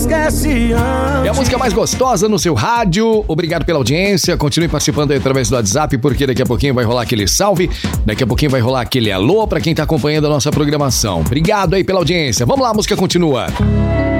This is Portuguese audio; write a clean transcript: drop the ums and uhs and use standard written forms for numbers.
esquece antes. É a música mais gostosa no seu rádio. Obrigado pela audiência. Continue participando aí através do WhatsApp, porque daqui a pouquinho vai rolar aquele salve. Daqui a pouquinho vai rolar aquele alô pra quem tá acompanhando a nossa programação. Obrigado aí pela audiência. Vamos lá, a música continua.